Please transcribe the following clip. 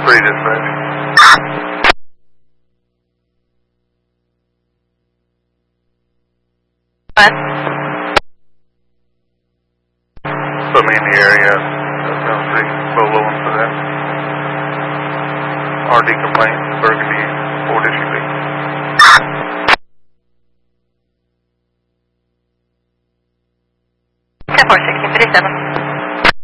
3 dispatch. What? Put me in the area. That sounds pretty low one for that. RD complaint, Burgundy, 4 Issue B. 10-4, 1657.